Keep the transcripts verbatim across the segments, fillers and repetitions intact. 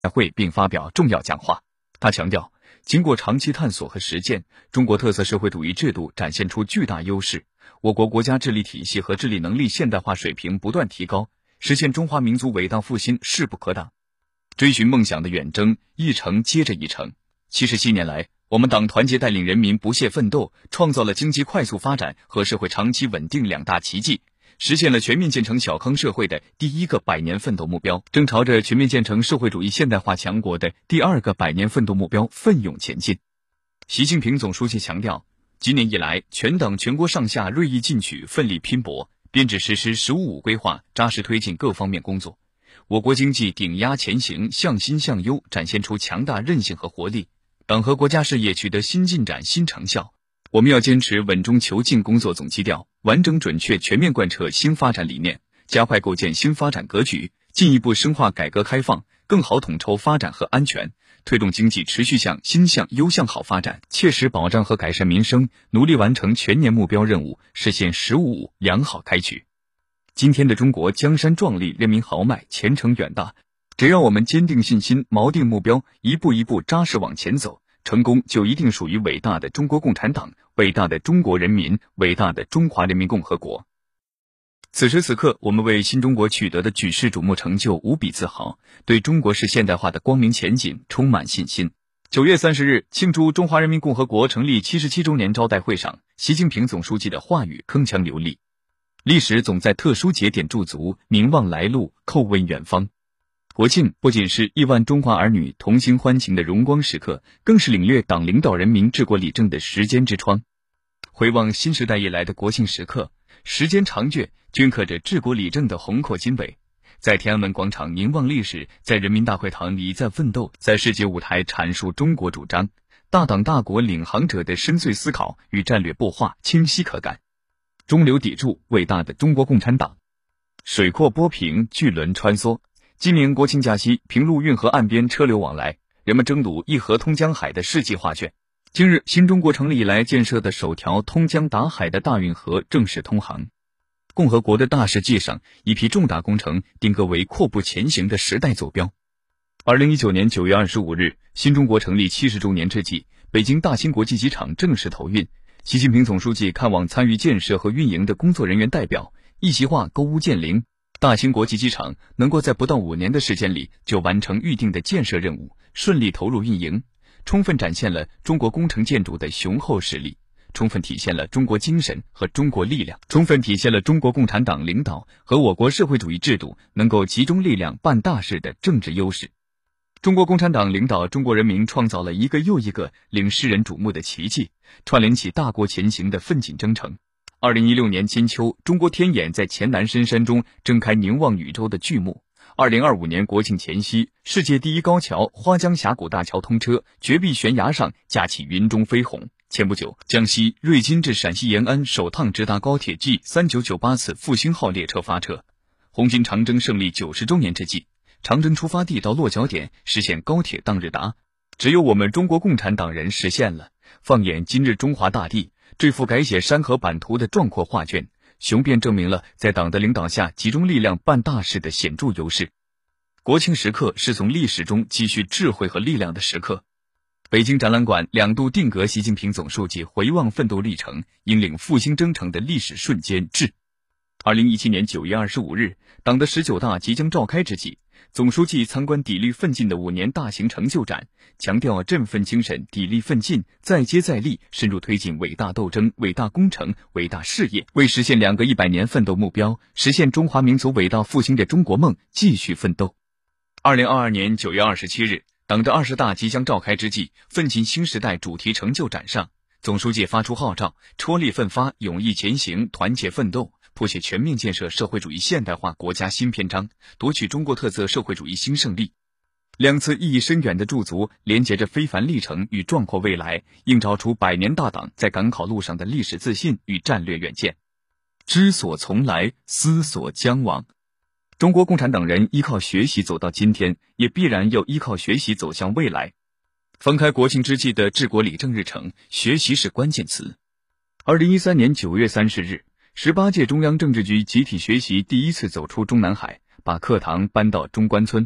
会并发表重要讲话。他强调，经过长期探索和实践，中国特色社会主义制度展现出巨大优势，我国国家治理体系和治理能力现代化水平不断提高，实现中华民族伟大复兴势不可挡。追寻梦想的远征，一程接着一程。七十七年来，我们党团结带领人民不懈奋斗，创造了经济快速发展和社会长期稳定两大奇迹，实现了全面建成小康社会的第一个百年奋斗目标，正朝着全面建成社会主义现代化强国的第二个百年奋斗目标奋勇前进。习近平总书记强调，今年以来，全党全国上下锐意进取，奋力拼搏，编制实施“十五五”规划，扎实推进各方面工作。我国经济顶压前行，向新向优，展现出强大韧性和活力，党和国家事业取得新进展、新成效。我们要坚持稳中求进工作总基调，完整准确全面贯彻新发展理念，加快构建新发展格局，进一步深化改革开放，更好统筹发展和安全，推动经济持续向新向优向好发展，切实保障和改善民生，努力完成全年目标任务，实现“十五五”良好开局。今天的中国江山壮丽，人民豪迈，前程远大。只要我们坚定信心，锚定目标，一步一步扎实往前走，成功就一定属于伟大的中国共产党，伟大的中国人民，伟大的中华人民共和国。此时此刻，我们为新中国取得的举世瞩目成就无比自豪，对中国式现代化的光明前景充满信心。九月三十日，庆祝中华人民共和国成立七十七周年招待会上，习近平总书记的话语铿锵有力。历史总在特殊节点驻足，凝望来路，叩问远方。国庆不仅是亿万中华儿女同心欢庆的荣光时刻，更是领略党领导人民治国理政的时间之窗。回望新时代以来的国庆时刻，时间长卷镌刻着治国理政的宏阔经纬。在天安门广场凝望历史，在人民大会堂里一再奋斗，在世界舞台阐述中国主张，大党大国领航者的深邃思考与战略擘画清晰可感。中流砥柱，伟大的中国共产党。水阔波平，巨轮穿梭。今年国庆假期，平陆运河岸边车流往来，人们争睹一河通江海的世纪画卷。今日，新中国成立以来建设的首条通江达海的大运河正式通航。共和国的大事记上，一批重大工程定格为阔步前行的时代坐标。二零一九年九月二十五日，新中国成立七十周年之际，北京大兴国际机场正式投运。习近平总书记看望参与建设和运营的工作人员代表，一席话勾屋建瓴。大兴国际机场能够在不到五年的时间里就完成预定的建设任务，顺利投入运营，充分展现了中国工程建筑的雄厚实力，充分体现了中国精神和中国力量，充分体现了中国共产党领导和我国社会主义制度能够集中力量办大事的政治优势。中国共产党领导中国人民创造了一个又一个令世人瞩目的奇迹，串联起大国前行的奋进征程。二零一六年金秋，中国天眼在黔南深山中睁开凝望宇宙的巨幕。二零二五年国庆前夕，世界第一高桥花江峡谷大桥通车，绝壁悬崖上架起云中飞鸿。前不久，江西瑞金至陕西延安首趟直达高铁 G 三九九八次复兴号列车发车。红军长征胜利九十周年之际，长征出发地到落脚点实现高铁当日达，只有我们中国共产党人实现了。放眼今日中华大地，这幅改写山河版图的壮阔画卷，雄辩证明了在党的领导下集中力量办大事的显著优势。国庆时刻是从历史中积蓄智慧和力量的时刻。北京展览馆两度定格习近平总书记回望奋斗历程，引领复兴征程的历史瞬间至。二零一七年九月二十五日，党的十九大即将召开之际，总书记参观砥砺奋进的五年大型成就展，强调振奋精神，砥砺奋进，再接再厉，深入推进伟大斗争、伟大工程、伟大事业，为实现两个一百年奋斗目标，实现中华民族伟大复兴的中国梦继续奋斗。二零二二年九月二十七日，党的二十大即将召开之际，奋进新时代主题成就展上，总书记发出号召，踔厉奋发，勇毅前行，团结奋斗，谱写全面建设社会主义现代化国家新篇章，夺取中国特色社会主义新胜利。两次意义深远的驻足，连接着非凡历程与壮阔未来，映照出百年大党在赶考路上的历史自信与战略远见。知所从来，思所将往。中国共产党人依靠学习走到今天，也必然要依靠学习走向未来。翻开国庆之际的治国理政日程，学习是关键词。二零一三年九月三十日，十八届中央政治局集体学习第一次走出中南海，把课堂搬到中关村。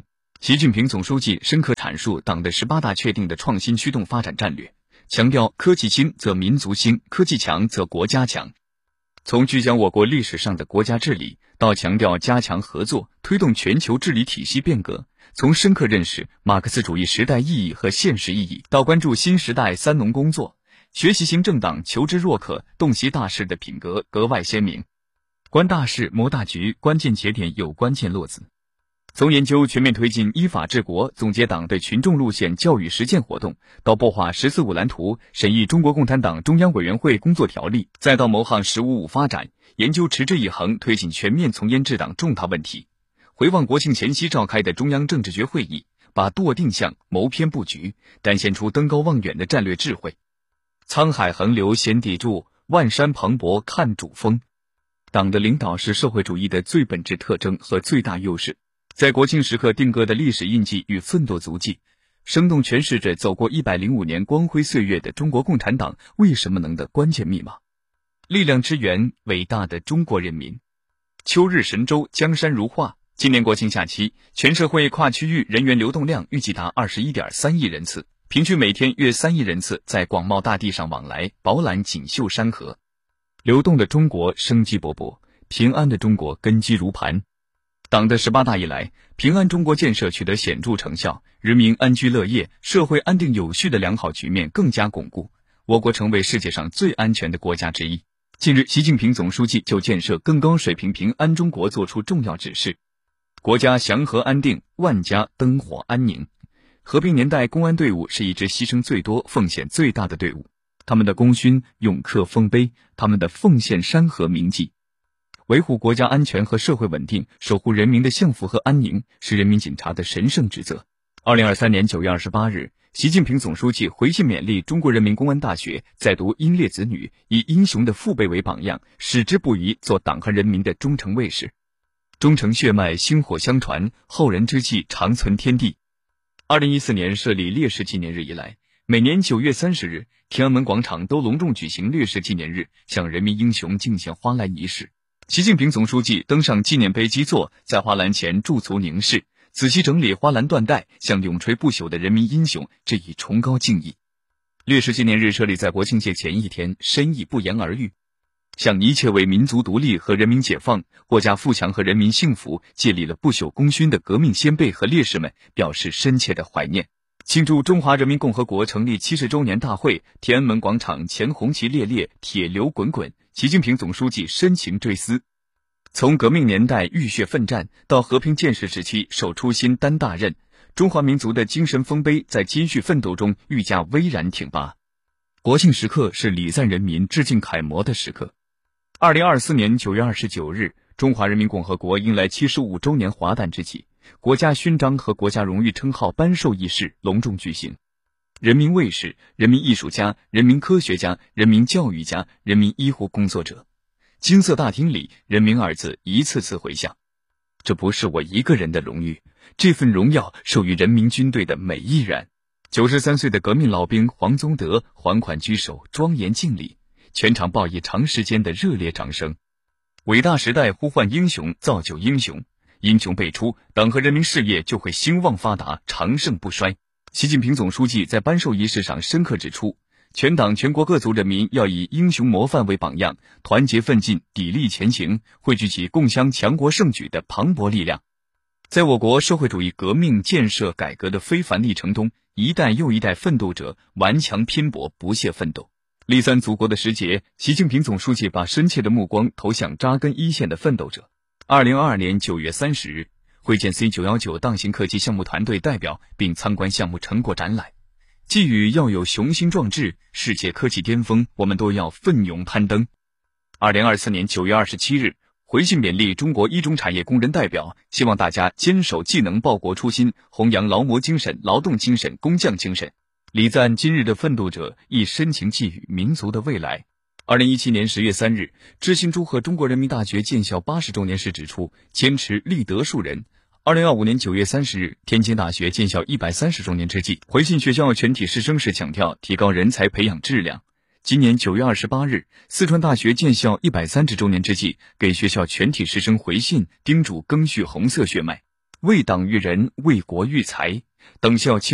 习近平总书记深刻阐述党的十八大确定的创新驱动发展战略，强调科技兴则民族兴，科技强则国家强。从聚焦我国历史上的国家治理，到强调加强合作，推动全球治理体系变革；从深刻认识马克思主义时代意义和现实意义，到关注新时代三农工作，学习行政党求知若渴、洞悉大事的品格格外鲜明。观大事、谋大局，关键节点有关键落子。从研究全面推进依法治国，总结党对群众路线教育实践活动，到擘画十四五蓝图，审议中国共产党中央委员会工作条例，再到谋划十五五发展，研究持之以恒推进全面从严治党重大问题。回望国庆前夕召开的中央政治局会议，把舵定向，谋篇布局，展现出登高望远的战略智慧。沧海横流显砥柱，万山磅礴看主峰。党的领导是社会主义的最本质特征和最大优势。在国庆时刻定格的历史印记与奋斗足迹，生动诠释着走过一百零五年光辉岁月的中国共产党为什么能的关键密码。力量之源，伟大的中国人民。秋日神州，江山如画。今年国庆假期，全社会跨区域人员流动量预计达 二十一点三亿人次，平均每天约三亿人次在广袤大地上往来，饱览锦绣山河。流动的中国生机勃勃，平安的中国根基如磐。党的十八大以来，平安中国建设取得显著成效，人民安居乐业、社会安定有序的良好局面更加巩固，我国成为世界上最安全的国家之一。近日，习近平总书记就建设更高水平平安中国作出重要指示。国家祥和安定，万家灯火安宁。和平年代公安队伍是一支牺牲最多、奉献最大的队伍，他们的功勋永刻丰碑，他们的奉献山河铭记。维护国家安全和社会稳定，守护人民的幸福和安宁，是人民警察的神圣职责。二零二三年九月二十八日，习近平总书记回信勉励中国人民公安大学在读英烈子女，以英雄的父辈为榜样，矢志不渝做党和人民的忠诚卫士。忠诚血脉薪火相传，后人之际长存天地。二零一四年设立烈士纪念日以来，每年九月三十日，天安门广场都隆重举行烈士纪念日，向人民英雄敬献花篮仪式。习近平总书记登上纪念碑基座，在花篮前驻足凝视，仔细整理花篮缎带，向永垂不朽的人民英雄致以崇高敬意。烈士纪念日设立在国庆节前一天，深意不言而喻，向一切为民族独立和人民解放、国家富强和人民幸福建立了不朽功勋的革命先辈和烈士们表示深切的怀念。庆祝中华人民共和国成立七十周年大会，天安门广场前红旗猎猎，铁流滚滚，习近平总书记深情追思。从革命年代浴血奋战到和平建设时期守初心担大任，中华民族的精神丰碑在艰巨奋斗中愈加巍然挺拔。国庆时刻是礼赞人民、致敬楷模的时刻。二零二四年九月二十九日，中华人民共和国迎来七十五周年华诞之际，国家勋章和国家荣誉称号颁授仪式隆重举行。人民卫士、人民艺术家、人民科学家、人民教育家、人民医护工作者，金色大厅里人民二字一次次回响。这不是我一个人的荣誉，这份荣耀授予人民军队的每一人。九十三岁的革命老兵黄宗德缓缓居首，庄严敬礼，全场报以长时间的热烈掌声。伟大时代呼唤英雄，造就英雄，英雄辈出，党和人民事业就会兴旺发达，长盛不衰。习近平总书记在颁授仪式上深刻指出，全党全国各族人民要以英雄模范为榜样，团结奋进，砥砺前行，汇聚起共襄强国盛举的磅礴力量。在我国社会主义革命建设改革的非凡历程中，一代又一代奋斗者顽强拼搏，不懈奋斗。立三祖国的时节，习近平总书记把深切的目光投向扎根一线的奋斗者。二零二二年九月三十日，会见 C 九一九 当行客机项目团队代表，并参观项目成果展览。寄语要有雄心壮志，世界科技巅峰，我们都要奋勇攀登。二零二四年九月二十七日，回信勉励中国一中产业工人代表，希望大家坚守技能报国初心，弘扬劳模精神、劳动精神、工匠精神，礼赞今日的奋斗者，亦深情寄予民族的未来。二零一七年十月三日，致信祝贺中国人民大学建校八十周年时指出，坚持立德树人。二零二五年九月三十日，天津大学建校一百三十周年之际，回信学校全体师生时强调提高人才培养质量。今年九月二十八日，四川大学建校一百三十周年之际，给学校全体师生回信，叮嘱赓续红色血脉， 为党育人，为国育才。党校